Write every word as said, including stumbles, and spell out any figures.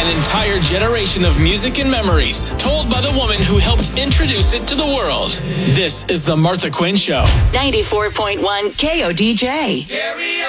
an entire generation of music and memories, told by the woman who helped introduce it to the world. This is The Martha Quinn Show. ninety-four point one K O D J. Carry